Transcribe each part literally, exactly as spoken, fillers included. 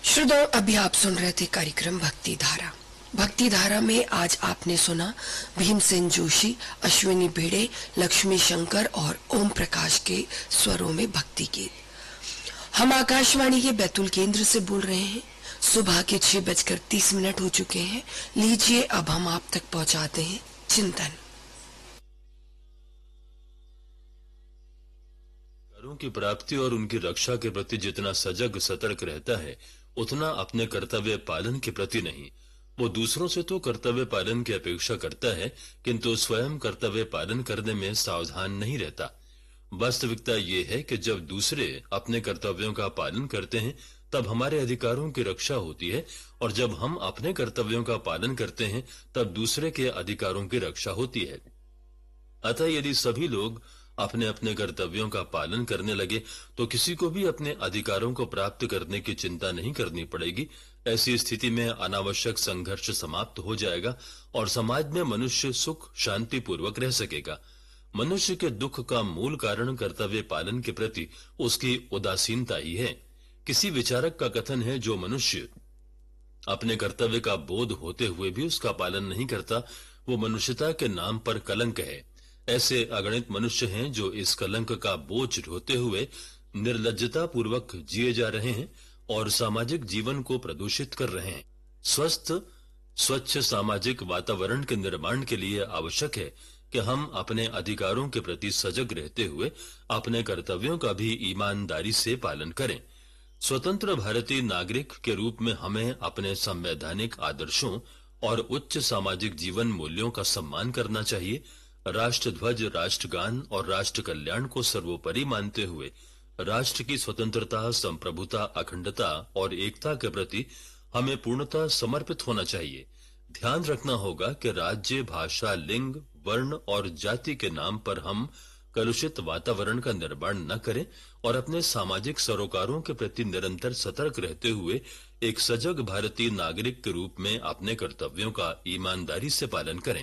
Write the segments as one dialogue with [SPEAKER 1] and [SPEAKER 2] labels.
[SPEAKER 1] श्रोताओं, अभी आप सुन रहे थे कार्यक्रम भक्ति धारा। भक्ति धारा में आज आपने सुना भीमसेन जोशी, अश्विनी भिड़े, लक्ष्मी शंकर और ओम प्रकाश के स्वरों में भक्ति गीत। हम आकाशवाणी के बैतूल केंद्र से बोल रहे हैं। सुबह के छह बजकर तीस मिनट हो चुके हैं। लीजिए अब हम आप तक पहुंचाते हैं चिंतन।
[SPEAKER 2] की प्राप्ति और उनकी रक्षा के प्रति जितना सजग सतर्क रहता है, उतना अपने कर्तव्य पालन के प्रति नहीं। वो दूसरों से तो कर्तव्य पालन की अपेक्षा करता है, किंतु स्वयं कर्तव्य पालन करने में सावधान नहीं रहता। वास्तविकता ये है कि जब दूसरे अपने कर्तव्यों का पालन करते हैं, तब हमारे अधिकारों की रक्षा होती है, और जब हम अपने कर्तव्यों का पालन करते हैं, तब दूसरे के अधिकारों की रक्षा होती है। अतः यदि सभी लोग अपने अपने कर्तव्यों का पालन करने लगे, तो किसी को भी अपने अधिकारों को प्राप्त करने की चिंता नहीं करनी पड़ेगी। ऐसी स्थिति में अनावश्यक संघर्ष समाप्त हो जाएगा और समाज में मनुष्य सुख शांति पूर्वक रह सकेगा। मनुष्य के दुख का मूल कारण कर्तव्य पालन के प्रति उसकी उदासीनता ही है। किसी विचारक का कथन है, जो मनुष्य अपने कर्तव्य का बोध होते हुए भी उसका पालन नहीं करता, वो मनुष्यता के नाम पर कलंक है। ऐसे अगणित मनुष्य हैं जो इस कलंक का बोझ ढोते हुए निर्लज्जता पूर्वक जिए जा रहे हैं और सामाजिक जीवन को प्रदूषित कर रहे हैं। स्वस्थ स्वच्छ सामाजिक वातावरण के निर्माण के लिए आवश्यक है कि हम अपने अधिकारों के प्रति सजग रहते हुए अपने कर्तव्यों का भी ईमानदारी से पालन करें। स्वतंत्र भारतीय नागरिक के रूप में हमें अपने संवैधानिक आदर्शों और उच्च सामाजिक जीवन मूल्यों का सम्मान करना चाहिए। राष्ट्र ध्वज, राष्ट्रगान और राष्ट्र कल्याण को सर्वोपरि मानते हुए राष्ट्र की स्वतंत्रता, संप्रभुता, अखंडता और एकता के प्रति हमें पूर्णतः समर्पित होना चाहिए। ध्यान रखना होगा कि राज्य, भाषा, लिंग, वर्ण और जाति के नाम पर हम कलुषित वातावरण का निर्माण न करें और अपने सामाजिक सरोकारों के प्रति निरंतर सतर्क रहते हुए एक सजग भारतीय नागरिक के रूप में अपने कर्तव्यों का ईमानदारी से पालन करें।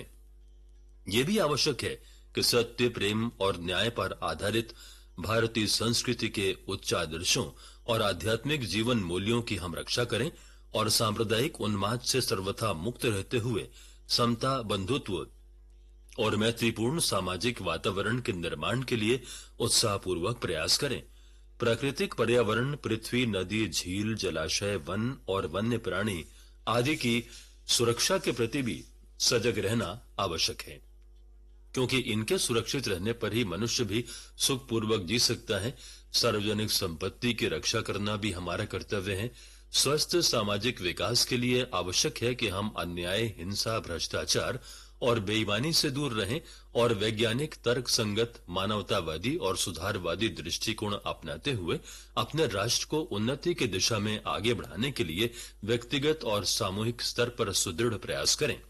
[SPEAKER 2] ये भी आवश्यक है कि सत्य, प्रेम और न्याय पर आधारित भारतीय संस्कृति के उच्च आदर्शों और आध्यात्मिक जीवन मूल्यों की हम रक्षा करें और सांप्रदायिक उन्माद से सर्वथा मुक्त रहते हुए समता, बंधुत्व और मैत्रीपूर्ण सामाजिक वातावरण के निर्माण के लिए उत्साहपूर्वक प्रयास करें। प्राकृतिक पर्यावरण, पृथ्वी, नदी, झील, जलाशय, वन और वन्य प्राणी आदि की सुरक्षा के प्रति भी सजग रहना आवश्यक है, क्योंकि इनके सुरक्षित रहने पर ही मनुष्य भी सुखपूर्वक जी सकता है। सार्वजनिक संपत्ति की रक्षा करना भी हमारा कर्तव्य है। स्वस्थ सामाजिक विकास के लिए आवश्यक है कि हम अन्याय, हिंसा, भ्रष्टाचार और बेईमानी से दूर रहें और वैज्ञानिक, तर्क संगत, मानवतावादी और सुधारवादी दृष्टिकोण अपनाते हुए अपने राष्ट्र को उन्नति की दिशा में आगे बढ़ाने के लिए व्यक्तिगत और सामूहिक स्तर पर सुदृढ़ प्रयास करें।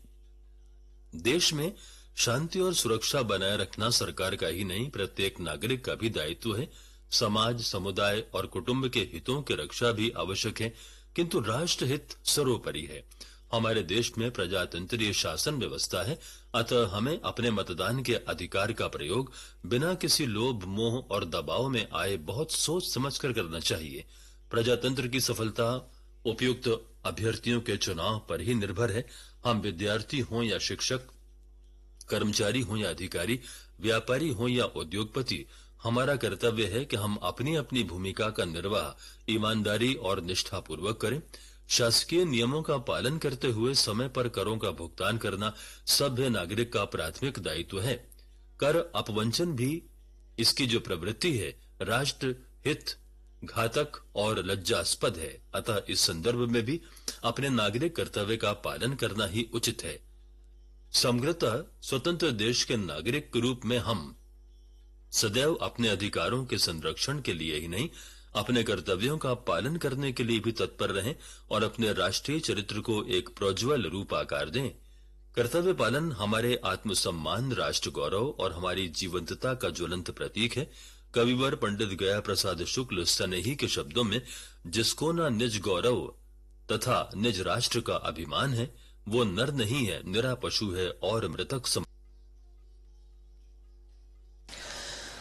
[SPEAKER 2] देश में शांति और सुरक्षा बनाए रखना सरकार का ही नहीं, प्रत्येक नागरिक का भी दायित्व है। समाज, समुदाय और कुटुंब के हितों की रक्षा भी आवश्यक है, किंतु राष्ट्र हित सर्वोपरि है। हमारे देश में प्रजातंत्रीय शासन व्यवस्था है, अतः हमें अपने मतदान के अधिकार का प्रयोग बिना किसी लोभ, मोह और दबाव में आए बहुत सोच समझकर करना चाहिए। प्रजातंत्र की सफलता उपयुक्त अभ्यर्थियों के चुनाव पर ही निर्भर है। हम विद्यार्थी हों या शिक्षक, कर्मचारी हों या अधिकारी, व्यापारी हों या उद्योगपति, हमारा कर्तव्य है कि हम अपनी अपनी भूमिका का निर्वाह ईमानदारी और निष्ठापूर्वक करें। शासकीय नियमों का पालन करते हुए समय पर करों का भुगतान करना सभ्य नागरिक का प्राथमिक दायित्व है। कर अपवंचन भी इसकी जो प्रवृत्ति है, राष्ट्र हित घातक और लज्जास्पद है। अतः इस संदर्भ में भी अपने नागरिक कर्तव्य का पालन करना ही उचित है। समग्रतः स्वतंत्र देश के नागरिक के रूप में हम सदैव अपने अधिकारों के संरक्षण के लिए ही नहीं, अपने कर्तव्यों का पालन करने के लिए भी तत्पर रहें और अपने राष्ट्रीय चरित्र को एक प्रोज्वल रूप आकार दें। कर्तव्य पालन हमारे आत्मसम्मान, राष्ट्र गौरव और हमारी जीवंतता का ज्वलंत प्रतीक है। कविवर पंडित गया प्रसाद शुक्ल सनेही के शब्दों में, जिसको न निज गौरव तथा निज राष्ट्र का अभिमान है, वो नर नहीं है, निरा पशु है और मृतक सम।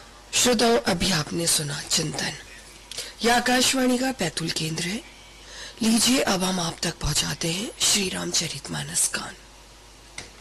[SPEAKER 1] श्रोताओं, अभी आपने सुना चिंतन। यह आकाशवाणी का बैतूल केंद्र है। लीजिए अब हम आप तक पहुंचाते हैं श्री रामचरितमानस गान।